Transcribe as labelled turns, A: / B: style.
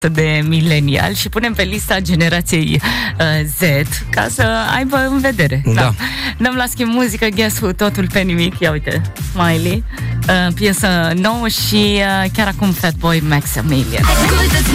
A: de milenial și punem pe lista generației Z ca să aibă în vedere.
B: Da.
A: Dăm la schimb muzică, Guess Who, totul pe nimic. Ia uite, Smiley, piesă nouă și chiar acum Fatboy Maximilian.